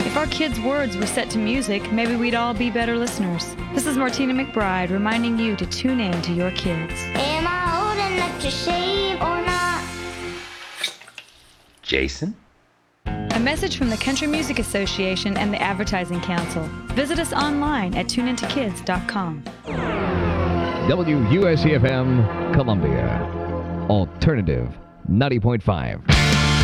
If our kids' words were set to music, maybe we'd all be better listeners. This is Martina McBride reminding you to tune in to your kids. Am I old enough to shave or not? Jason? A message from the Country Music Association and the Advertising Council. Visit us online at tuneintokids.com. WUSC-FM, Columbia. Alternative 90.5.